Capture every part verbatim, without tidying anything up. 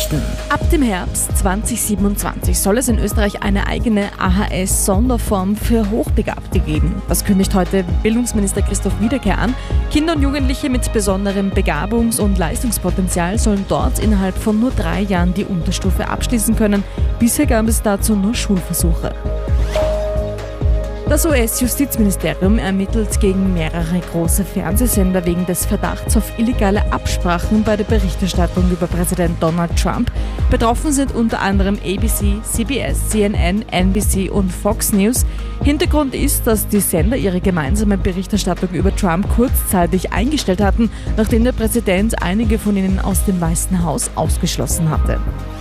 Nachrichten. Ab dem Herbst zweitausendsiebenundzwanzig soll es in Österreich eine eigene A H S-Sonderform für Hochbegabte geben. Das kündigt heute Bildungsminister Christoph Wiederkehr an. Kinder und Jugendliche mit besonderem Begabungs- und Leistungspotenzial sollen dort innerhalb von nur drei Jahren die Unterstufe abschließen können. Bisher gab es dazu nur Schulversuche. Das U S-Justizministerium ermittelt gegen mehrere große Fernsehsender wegen des Verdachts auf illegale Absprachen bei der Berichterstattung über Präsident Donald Trump. Betroffen sind unter anderem A B C, C B S, C N N, N B C und Fox News. Hintergrund ist, dass die Sender ihre gemeinsame Berichterstattung über Trump kurzzeitig eingestellt hatten, nachdem der Präsident einige von ihnen aus dem Weißen Haus ausgeschlossen hatte.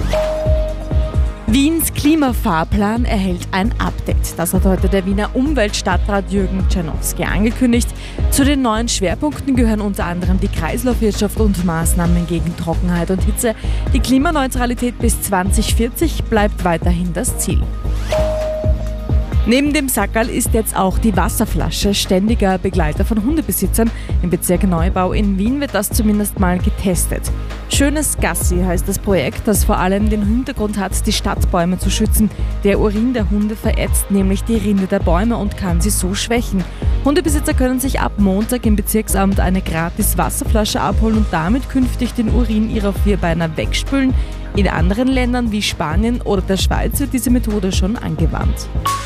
Wiens Klimafahrplan erhält ein Update. Das hat heute der Wiener Umweltstadtrat Jürgen Czernotzky angekündigt. Zu den neuen Schwerpunkten gehören unter anderem die Kreislaufwirtschaft und Maßnahmen gegen Trockenheit und Hitze. Die Klimaneutralität bis zweitausendvierzig bleibt weiterhin das Ziel. Neben dem Sackerl ist jetzt auch die Wasserflasche ständiger Begleiter von Hundebesitzern. Im Bezirk Neubau in Wien wird das zumindest mal getestet. Schönes Gassi heißt das Projekt, das vor allem den Hintergrund hat, die Stadtbäume zu schützen. Der Urin der Hunde verätzt nämlich die Rinde der Bäume und kann sie so schwächen. Hundebesitzer können sich ab Montag im Bezirksamt eine gratis Wasserflasche abholen und damit künftig den Urin ihrer Vierbeiner wegspülen. In anderen Ländern wie Spanien oder der Schweiz wird diese Methode schon angewandt.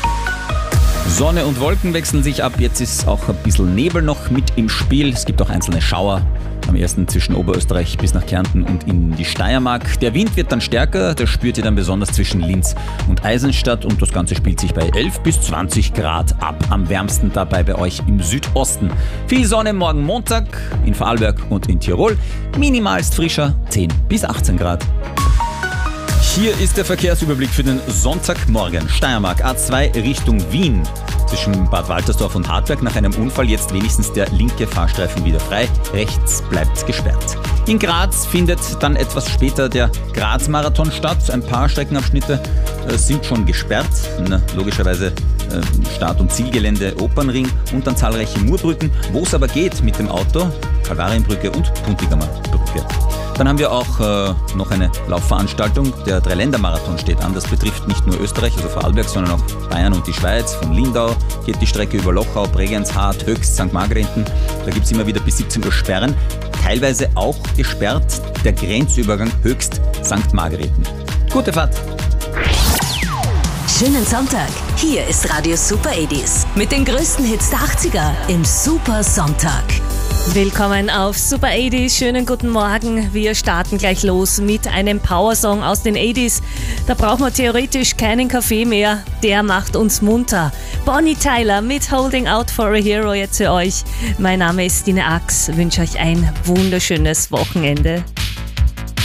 Sonne und Wolken wechseln sich ab. Jetzt ist auch ein bisschen Nebel noch mit im Spiel. Es gibt auch einzelne Schauer. Am ersten zwischen Oberösterreich bis nach Kärnten und in die Steiermark. Der Wind wird dann stärker. Das spürt ihr dann besonders zwischen Linz und Eisenstadt. Und das Ganze spielt sich bei elf bis zwanzig Grad ab. Am wärmsten dabei bei euch im Südosten. Viel Sonne morgen Montag in Vorarlberg und in Tirol. Minimalst frischer zehn bis achtzehn Grad. Hier ist der Verkehrsüberblick für den Sonntagmorgen. Steiermark A zwei Richtung Wien. Zwischen Bad Waltersdorf und Hartberg nach einem Unfall jetzt wenigstens der linke Fahrstreifen wieder frei. Rechts bleibt gesperrt. In Graz findet dann etwas später der Graz-Marathon statt. Ein paar Streckenabschnitte äh, sind schon gesperrt. Na, logischerweise äh, Start- und Zielgelände Opernring und dann zahlreiche Murbrücken. Wo es aber geht mit dem Auto, Kalvarienbrücke und Puntigamer Brücke. Dann haben wir auch äh, noch eine Laufveranstaltung. Der Dreiländermarathon steht an. Das betrifft nicht nur Österreich, also Vorarlberg, sondern auch Bayern und die Schweiz. Von Lindau geht die Strecke über Lochau, Bregenz, Hart, Höchst, Sankt Margrethen. Da gibt es immer wieder bis siebzehn Uhr Sperren. Teilweise auch gesperrt der Grenzübergang Höchst, Sankt Margrethen. Gute Fahrt! Schönen Sonntag. Hier ist Radio Super achtziger mit den größten Hits der achtziger im Super Sonntag. Willkommen auf Super achtziger, schönen guten Morgen. Wir starten gleich los mit einem Powersong aus den achtziger. Da braucht man theoretisch keinen Kaffee mehr, der macht uns munter. Bonnie Tyler mit Holding Out for a Hero jetzt für euch. Mein Name ist Stine Ax, wünsche euch ein wunderschönes Wochenende.